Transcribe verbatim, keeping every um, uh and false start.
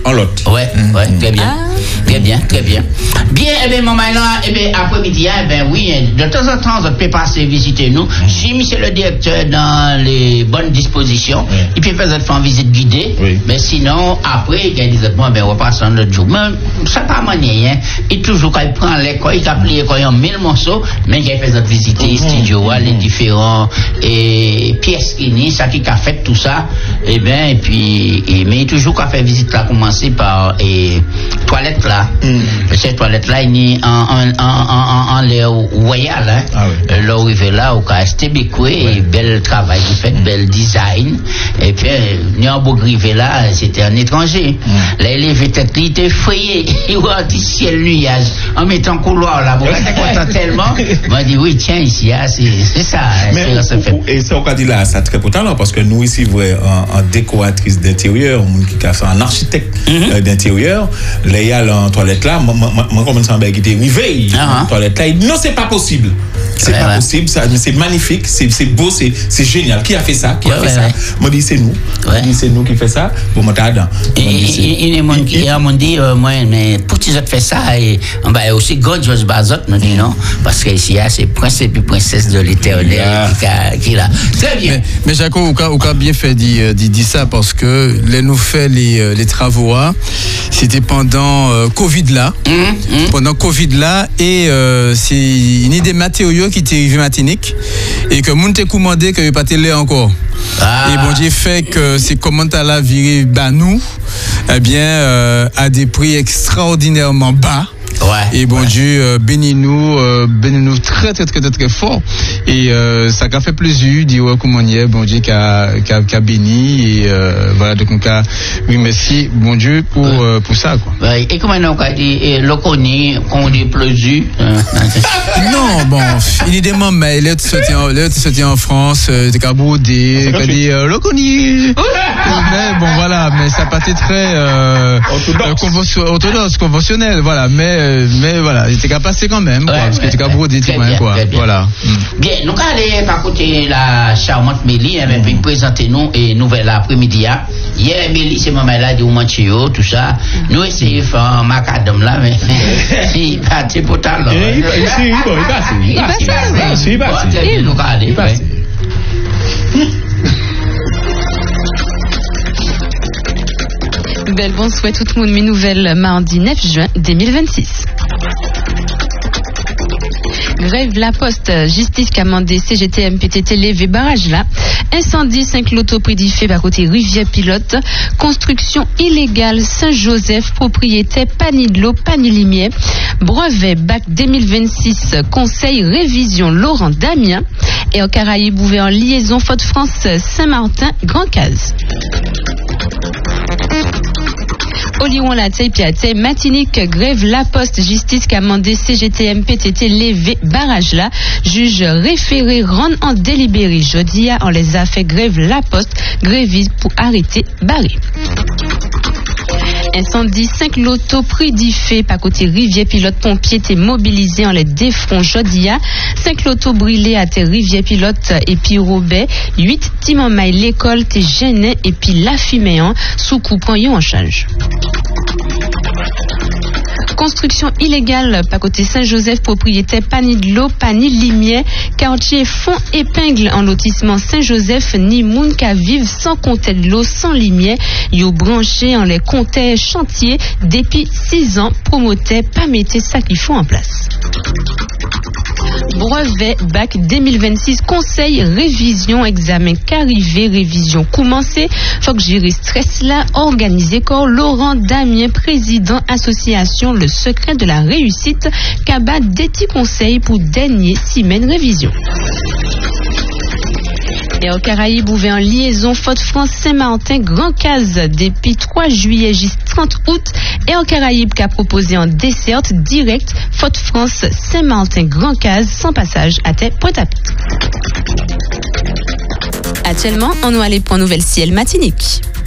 en lot. Ouais, mmh. ouais, très bien. Ah. Très bien, très bien. Bien, eh bien, maman, là, eh bien, après-midi, eh bien, oui, de temps en temps, on peut passer visiter nous. Mmh. Si monsieur le directeur dans les bonnes dispositions, oui. il peut faire une visite guidée. Oui. Mais sinon, après, il dit, bon, ben, on va passer un autre jour. Mais ça pas manier, hein. Il toujours, quand il prend l'école, il a plié quand il y a mille morceaux, mais il fait notre visiter les studios, mmh. les différents, et pièces qui n'y, ça qui a fait tout ça. Eh bien, et puis, et, mais toujours qu'à faire visite là, commencer par, et, toilette là. Mm. Cette toilette là, il est en, en, en, en, en l'air royal, hein. Ah oui. Là où il est là, au cas S T B Q, ouais. bel travail, il fait, mm. bel design. Et puis, il y a un beau grivé là, c'était un étranger. Mm. Là, il est peut-être, il était effrayé, il voit du ciel nuage, en mettant couloir là, bon, là, t'es content tellement. Moi, dit, oui, tiens, ici, ah, c'est, c'est ça. Mais c'est, ça fait. Et ça, on a dit là, ça très important là, parce que nous ici, vrai, en, en décoratrice d'intérieur, qui a fait un architecte mm-hmm. euh, d'intérieur, là, il y a en toilette là, moi, moi, moi, comme ça, ben, qui était arrivé, en toilette là, il dit, non, c'est pas possible. C'est ouais, pas ouais. possible, ça, c'est magnifique, c'est, c'est beau, c'est, c'est génial. Qui a fait ça? Qui ouais, a fait ouais, ça? Ouais. Moi, dit, c'est nous. Ouais. Moi, dit, c'est nous qui fait ça. Bon, moi, t'as dedans. Il y a des qui m'ont dit, moi, mais pour que tu fait ça, et, ben, aussi, God, George Bazot, me dit non, parce que ici, c'est prince et puis princesse de l'éternel yeah. qui là. Très bien. Mais, mais Jaco, on a bien fait dit, dit, dit ça, parce que les nous fait les, les travaux, c'était pendant euh, Covid là, mmh, mmh. pendant Covid là, et euh, c'est une idée matériaux qui était arrivé matinique, et que moun te commandé que pas télé encore. Ah. Et bon, j'ai fait que ces commentaires là viré bah nous, eh bien, euh, à des prix extraordinairement bas. Ouais, et bon ouais. Dieu euh, bénis-nous, euh, bénis-nous très très très très très fort. Et euh, ça a fait plaisir, dire ouais, comment on y est, bon Dieu qui a, qui a, qui a béni. Et euh, voilà, donc on a, oui, merci, bon Dieu, pour, ouais. euh, pour ça, quoi. Ouais, et comment on a dit, le connu, qu'on dit plaisir? Non, bon, il est des moments, mais il est sorti en France, il est cabroudé, il a dit, le connu. Mais bon, voilà, mais ça pas été très euh, orthodoxe. Euh, orthodoxe, conventionnel, voilà, mais mais voilà, il était qu'à passer quand même, quoi, ouais, parce qu'il était qu'à broder tout même, quoi. Voilà. Bien, nous allons par côté la charmante Mélie, elle va présenter nous et nouvelle après-midi. Hier, Mélie, c'est maman là, du Manchio, tout ça. Nous essayons de faire un macadam là, mais il passe pour talent. Il passe, il passe, il passe, il passe. Nous allons, il passe. Belle bon souhait tout le monde, mes nouvelles mardi neuf juin deux mille vingt-six. Grève La Poste, justice qui a demandé C G T M P T T levé barrage là. Incendie cinq lotos près d'Ifé par côté Rivière Pilote. Construction illégale Saint-Joseph, propriétaire Panidlo, Panilimier. Brevet bac deux mille vingt-six, conseil révision Laurent Damien. Et en Caraïbes ouvert en liaison Fort-de-France Saint-Martin, Grand Case. Oliron la taille piate, Matinique, grève La Poste, justice qui a demandé C G T M P T T levé barrage là. Juge référé rend en délibéré jeudi on les a fait grève La Poste, grévise pour arrêter barré. Incendie cinq lotos prix d'Ifé par côté Rivière Pilote pompier t'est mobilisé en les défronts Jodia. cinq lotos brûlés à tes Rivière Pilote et puis Robert. huit Timon-Maille l'école t'est gêné et puis la fuméant sous coupant en charge. Construction illégale par côté Saint-Joseph, propriétaire Panidlo, Panilimier, quartier Fond Épingle en lotissement Saint-Joseph, ni moun ka vive sans compter de l'eau, sans limier, yo branché en les comptais chantiers depuis six ans, promotait pas mettre ça qu'il faut en place. Brevet bac deux mille vingt-six, conseil, révision, examen qu'arrivé, révision commencé. Faut que gérer stress là, organisé corps Laurent Damien, président association Le Secret de la Réussite, Kaba des petits conseils pour dernier semaine révision. Et au Caraïbes, ouvert en liaison Fort-de-France Saint-Martin, Grand Case depuis trois juillet jusqu'au trente août. Et au Caraïbes, qui a proposé en desserte direct Fort-de-France Saint-Martin, Grand Case, sans passage à tête Pointe-à-Pitre. Actuellement, on nous allait pour un nouvel ciel matinique.